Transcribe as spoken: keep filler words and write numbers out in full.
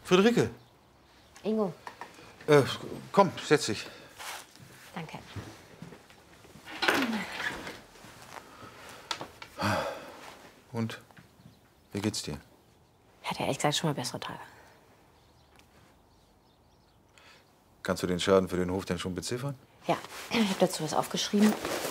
Friederike. Ingo. Äh, komm, setz dich. Danke. Und? Wie geht's dir? Ich hatte ehrlich gesagt schon mal bessere Tage. Kannst du den Schaden für den Hof denn schon beziffern? Ja, ich habe dazu was aufgeschrieben.